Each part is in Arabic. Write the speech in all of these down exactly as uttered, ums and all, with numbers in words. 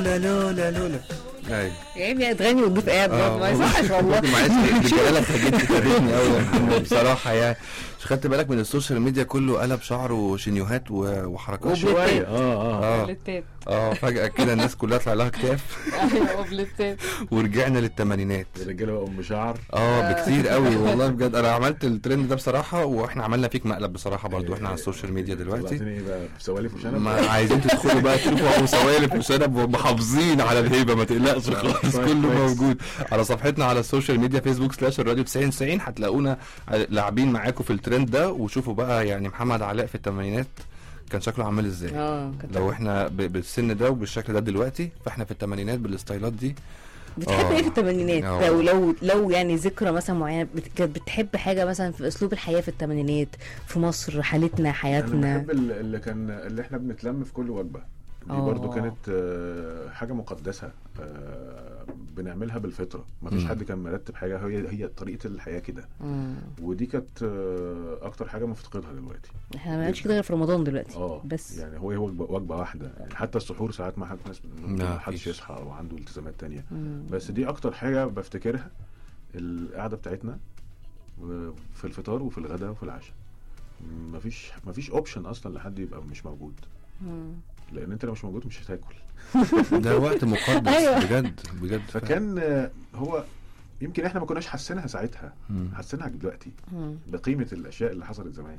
لولا لولا لولا. ايوه يعني تغني وتضيف قاعد برضه ما يصحش والله. معلش الرجاله خدتني خدتني قوي بصراحه يعني. مش خدت بالك من السوشيال ميديا كله قلب شعره وشنيوهات وحركات شويه اه اه بلتات اه فجاه كده الناس كلها طلع لها كتاف. ايوه بلتات. ورجعنا للثمانينات. الرجاله بقوا بشعر اه بكتير قوي والله بجد. انا عملت الترند ده بصراحه واحنا عملنا فيك مقلب بصراحه برضو احنا على السوشيال ميديا دلوقتي. ايه بقى سوالف وشنب؟ ما عايزين تدخلوا بقى تشوفوا ابو سوالف وشنب ومحافظين على الهيبه ما تقلقش خالص كله موجود على صفحتنا على السوشيال ميديا فيسبوك سلاش الراديو تسعين تسعين. هتلاقونا لاعبين معاكم في الترند ده. وشوفوا بقى يعني محمد علاء في الثمانينات كان شكله عامل ازاي. اه لو احنا بالسن ده وبالشكل ده دلوقتي فاحنا في الثمانينات بالستايلات دي. بتحب آه. ايه في الثمانينات؟ آه. لو لو لو يعني ذكرى مثلا معينه بت- كانت بتحب حاجه مثلا في اسلوب الحياه في الثمانينات في مصر، حالتنا انا حياتنا. بحب ال- اللي كان اللي احنا بنتلم في كل وجبه دي. آه. برضو كانت آه، حاجه مقدسه آه، بنعملها بالفطره. مفيش مم. حد كان مرتب حاجه، هي هي طريقه الحياه كده. مم. ودي كانت آه، اكتر حاجه مفتقدها دلوقتي. احنا ما بنعملش كده غير في رمضان دلوقتي اه بس. يعني هو هو وجبه, وجبة واحده يعني. حتى السحور ساعات ما حد ناس لا، ما حدش مفيش. يصحى او عنده التزامات تانية. مم. بس دي اكتر حاجه بفتكرها، القعده بتاعتنا في الفطار وفي الغداء وفي العشاء. مفيش مفيش اوبشن اصلا لحد يبقى مش موجود، مم. لان انت لو مش موجود مش هتاكل. ده وقت مقدس أيوة. بجد بجد. فكان آه، هو يمكن احنا ما كناش حاسينها ساعتها، مم. حاسينها دلوقتي مم. بقيمه الاشياء اللي حصلت زمان.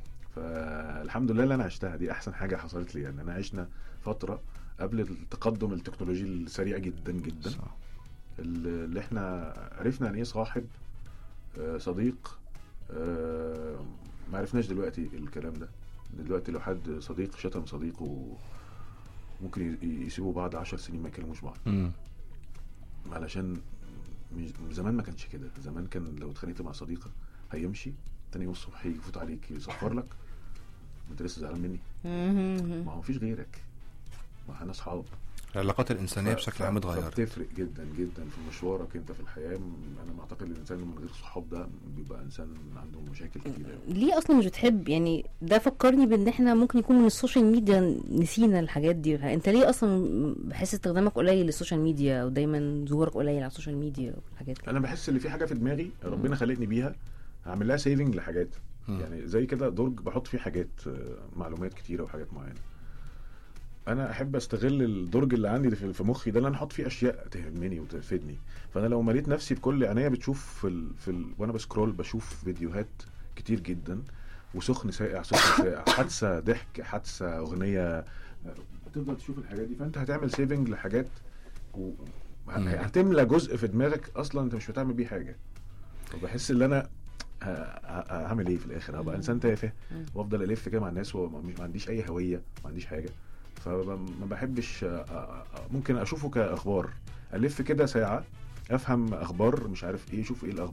فالحمد لله اللي انا عشتها دي احسن حاجه حصلت لي. يعني انا عشنا فتره قبل التقدم التكنولوجي السريع جدا جدا، صح. اللي احنا عرفنا يعني ايه صاحب، آه، صديق. آه، ما عرفناش دلوقتي الكلام ده. دلوقتي لو حد صديق شتم صديقه ممكن ي- يسيبوا بعض عشر سنين ما يكلموش بعض. مم. علشان مش- زمان ما كانش كده. زمان كان لو اتخانقت مع صديقة هيمشي تاني يوم الصبح يفوت عليك يصفر لك، انت لسه زعلان مني؟ مم. ما هو مفيش غيرك، ما احنا اصحاب. العلاقات الانسانيه بشكل عام اتغيرت. بتفرق جدا جدا في مشوارك انت في الحياه. انا معتقد ان الانسان من غير صحاب ده بيبقى انسان عنده مشاكل كتيره. ليه اصلا مش بتحب يعني؟ ده فكرني بان احنا ممكن يكون من السوشيال ميديا نسينا الحاجات دي. انت ليه اصلا بحس استخدامك قليل للسوشيال ميديا او دايما ظهورك قليل على السوشيال ميديا والحاجات دي؟ انا بحس ان في حاجه في دماغي ربنا خلقني بيها، هعمل لها سيفنج لحاجات. مم. يعني زي كده درج بحط فيه حاجات، آه، معلومات كتيره وحاجات معينه. انا احب استغل الدرج اللي عندي في في مخي ده، اللي انا احط فيه اشياء تهمني وتفيدني. فانا لو مليت نفسي بكل عنايه بتشوف في ال... في ال... وانا بسكرول بشوف فيديوهات كتير جدا، وسخن ساقع سخن ساقع، حادثه ضحك، حادثه اغنيه، بتفضل تشوف الحاجات دي. فانت هتعمل سيفنج لحاجات و... مم. هتملى جزء في دماغك اصلا انت مش بتعمل بيه حاجه. فبحس ان انا ه- ه- هعمل ايه في الاخر؟ هبقى انسان تافه وافضل الف كده مع الناس ومش ما عنديش اي هويه، ما عنديش حاجه. فما بحبش. آه، آه، ممكن اشوفه كاخبار، الف كده ساعه افهم اخبار مش عارف ايه، شوف ايه الاخبار